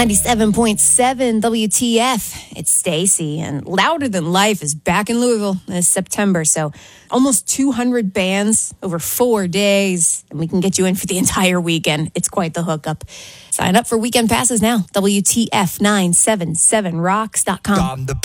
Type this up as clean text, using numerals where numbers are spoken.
97.7 WTF. It's Stacy, and Louder Than Life is back in Louisville this September. So almost 200 bands over 4 days, and we can get you in for the entire weekend. It's quite the hookup. Sign up for weekend passes now. WTF977rocks.com.